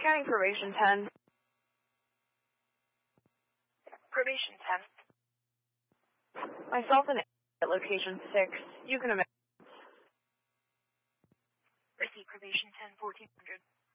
Scanning probation 10. Probation 10. Myself and at location 6. You can imagine. Receive probation 10, 1400.